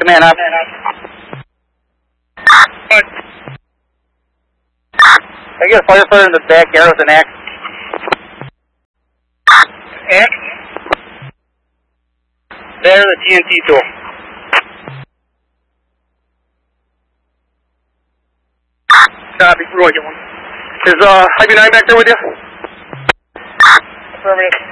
Command up. I get a firefighter in the backyard with an axe. Axe? There's the TNT tool. Copy, Roy, get one. Is IB9 back there with you? Affirmative.